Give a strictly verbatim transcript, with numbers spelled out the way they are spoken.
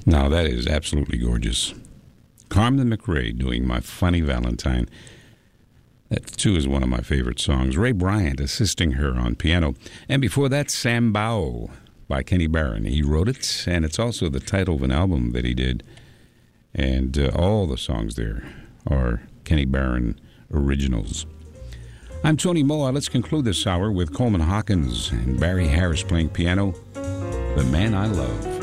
Now that is absolutely gorgeous. Carmen McRae doing My Funny Valentine. That, too, is one of my favorite songs. Ray Bryant assisting her on piano. And before that, Sambao by Kenny Barron. He wrote it, and it's also the title of an album that he did. And uh, all the songs there are Kenny Barron originals. I'm Tony Moa. Let's conclude this hour with Coleman Hawkins and Barry Harris playing piano, The Man I Love.